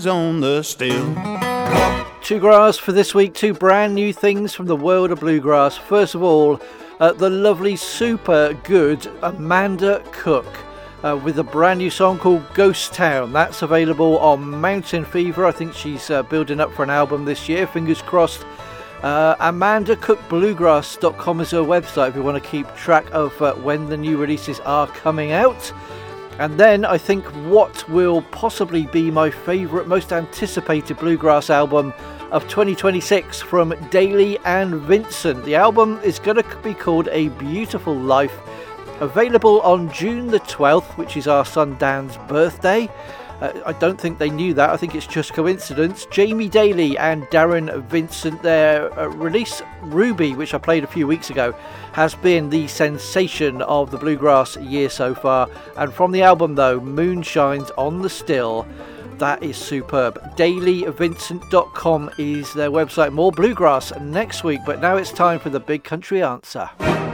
on the still. Two grass for this week, two brand new things from the world of bluegrass. First of all, the lovely, super good Amanda Cook with a brand new song called Ghost Town. That's available on Mountain Fever. I think she's building up for an album this year, fingers crossed. AmandaCookBluegrass.com is her website if you want to keep track of when the new releases are coming out. And then I think what will possibly be my favourite, most anticipated bluegrass album of 2026 from Daly and Vincent. The album is going to be called A Beautiful Life, available on June the 12th, which is our son Dan's birthday. I don't think they knew that. I think it's just coincidence. Jamie Daly and Darren Vincent, their release Ruby, which I played a few weeks ago, has been the sensation of the bluegrass year so far. And from the album though, Moonshines on the Still, that is superb. DailyVincent.com is their website. More bluegrass next week, but now it's time for the Big Country Answer.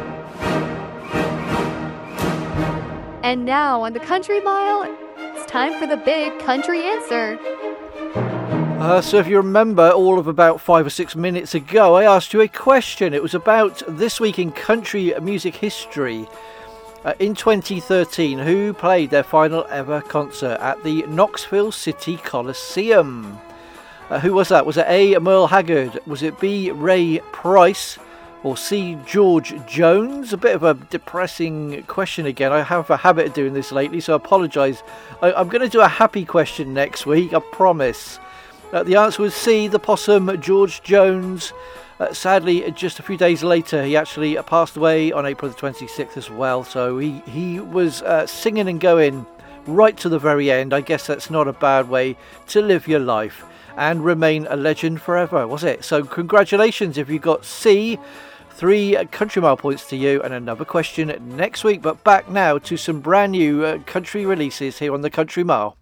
And now on the Country Mile, time for the Big Country Answer. So if you remember, all of about 5 or 6 minutes ago, I asked you a question. It was about this week in country music history. In 2013, who played their final ever concert at the Knoxville City Coliseum? Who was that? Was it A, Merle Haggard? Was it B, Ray Price? Or C, George Jones? A bit of a depressing question again. I have a habit of doing this lately, so I apologise. I'm going to do a happy question next week, I promise. The answer was C, the possum, George Jones. Sadly, just a few days later, he actually passed away on April the 26th as well. So he was singing and going right to the very end. I guess that's not a bad way to live your life and remain a legend forever, was it? So congratulations if you got C. 3 Country Mile points to you, and another question next week. But back now to some brand new country releases here on the Country Mile.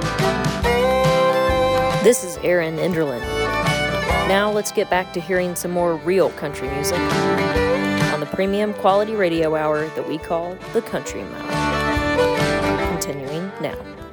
This is Erin Enderlin. Now let's get back to hearing some more real country music on the premium quality radio hour that we call the Country Mile. Continuing now.